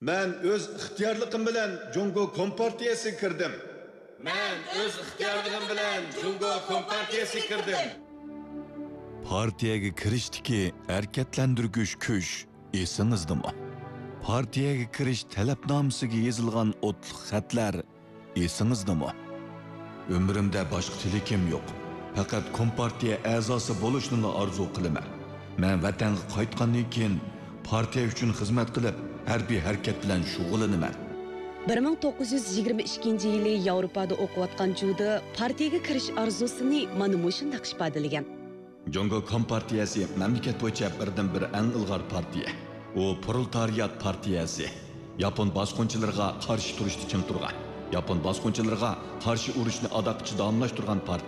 Men öz ixtiyorligim bilan Jungo Kompartiyasiga kirdim. Men öz ixtiyorligim bilan Jungo Kompartiyasiga kirdim. Partiyaga kirishdiki harakatlantirgich kuch esingizdami? Partiyaga kirish talabnomasiga yozilgan o'tliq xatlar esingizdami? Umrimda boshqa tilakim yo'q. Faqat Kompartiya a'zosi bo'lishni orzu qilaman. Men vatanga qaytgandan keyin partiya uchun xizmat qilib, harbiy harakat bilan shug'ullanaman. 1922 yili Yevropada o'qiyotgan Juda partiyaga kirish orzusini mana shunday ifodalagan. Jungo Kompartiyasi mamlakat bo'yicha birdan-bir eng ilg'or partiya. U proletariat partiyasi. Yapon bosqinchilariga qarshi turishda ching turgan. Yapon bosqinchilariga qarshi urushni adoqchi davomlashtirgan partiya.